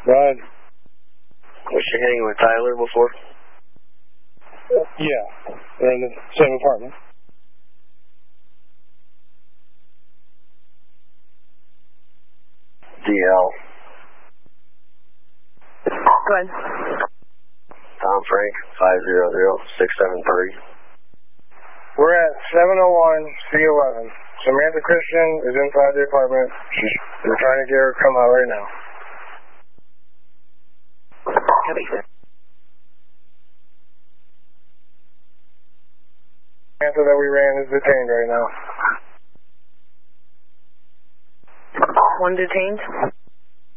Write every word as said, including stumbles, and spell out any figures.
Right. Was she hanging with Tyler before? Yeah. They're in the same apartment. D L. Go ahead. Tom Frank, five zero zero six seven three. We're at seven oh one C eleven. Samantha Christian is inside the apartment. She's, we're trying to get her to come out right now. Copy. Samantha that we ran is detained right now. One detained.